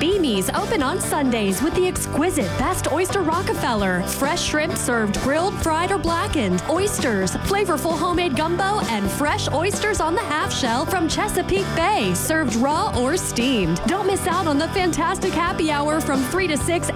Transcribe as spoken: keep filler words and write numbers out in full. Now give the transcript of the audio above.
Beanie's open on Sundays with the exquisite Best Oyster Rockefeller. Fresh shrimp served grilled, fried, or blackened. Oysters, flavorful homemade gumbo, and fresh oysters on the half shell from Chesapeake Bay, served raw or steamed. Don't miss out on the fantastic happy hour from three to six